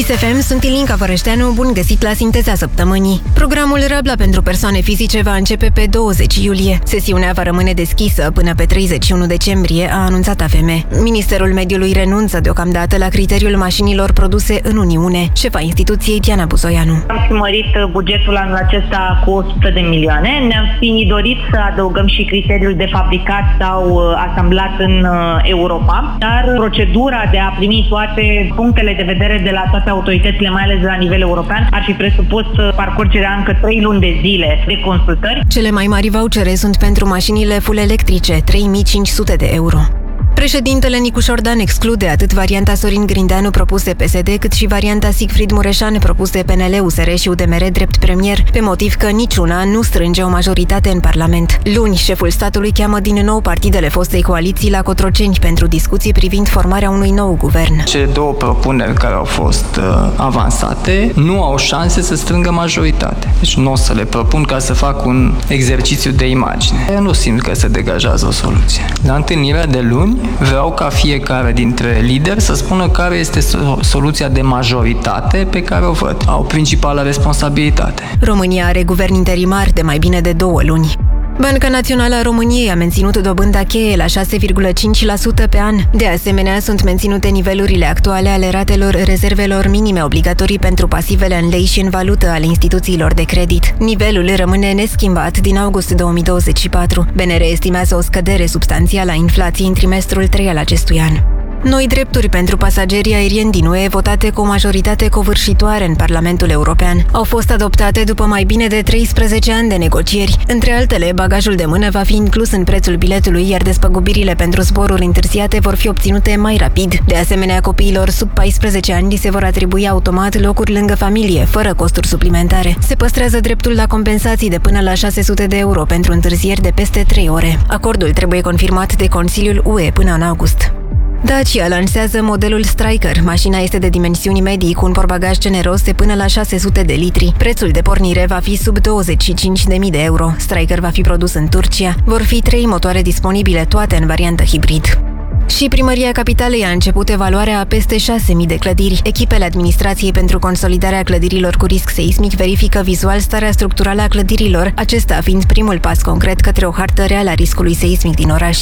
Kiss FM, sunt Ilinca Vărășteanu, bun găsit la Sinteza Săptămânii. Programul Rabla pentru persoane fizice va începe pe 20 iulie. Sesiunea va rămâne deschisă până pe 31 decembrie, a anunțat AFM. Ministerul Mediului renunță deocamdată la criteriul mașinilor produse în Uniune. Șefa instituției, Diana Buzoianu. Am fi mărit bugetul anul acesta cu 100 de milioane. Ne-am fi dorit să adăugăm și criteriul de fabricat sau asamblat în Europa, dar procedura de a primi toate punctele de vedere de la toate autoritățile, mai ales de la nivel european, ar fi presupus parcurgerea încă 3 luni de zile de consultări. Cele mai mari vouchere sunt pentru mașinile full electrice, 3.500 de euro. Președintele Nicu Șordan exclude atât varianta Sorin Grindeanu propuse PSD, cât și varianta Sigfrid Mureșan propuse PNL, USR și UDMR drept premier, pe motiv că niciuna nu strânge o majoritate în Parlament. Luni, șeful statului cheamă din nou partidele fostei coaliții la Cotroceni pentru discuții privind formarea unui nou guvern. Cele două propuneri care au fost avansate nu au șanse să strângă majoritate. Deci nu o să le propun ca să fac un exercițiu de imagine. Eu nu simt că se degajează o soluție. La întâlnirea de luni vreau ca fiecare dintre lideri să spună care este soluția de majoritate pe care o văd. Au principală responsabilitate. România are guvern interimar de mai bine de 2 luni. Banca Națională a României a menținut dobânda cheie la 6,5% pe an. De asemenea, sunt menținute nivelurile actuale ale ratelor rezervelor minime obligatorii pentru pasivele în lei și în valută ale instituțiilor de credit. Nivelul rămâne neschimbat din august 2024. BNR estimează o scădere substanțială a inflației în trimestrul 3 al acestui an. Noi drepturi pentru pasagerii aerieni din UE, votate cu o majoritate covârșitoare în Parlamentul European, au fost adoptate după mai bine de 13 ani de negocieri. Între altele, bagajul de mână va fi inclus în prețul biletului, iar despăgubirile pentru zboruri întârziate vor fi obținute mai rapid. De asemenea, copiilor sub 14 ani li se vor atribui automat locuri lângă familie, fără costuri suplimentare. Se păstrează dreptul la compensații de până la 600 de euro pentru întârzieri de peste 3 ore. Acordul trebuie confirmat de Consiliul UE până în august. Dacia lansează modelul Stryker. Mașina este de dimensiuni medii cu un portbagaj generos de până la 600 de litri. Prețul de pornire va fi sub 25.000 de euro. Stryker va fi produs în Turcia. Vor fi 3 motoare disponibile, toate în variantă hibrid. Și Primăria Capitalei a început evaluarea a peste 6.000 de clădiri. Echipele Administrației pentru consolidarea clădirilor cu risc seismic verifică vizual starea structurală a clădirilor, acesta fiind primul pas concret către o hartă reală a riscului seismic din oraș.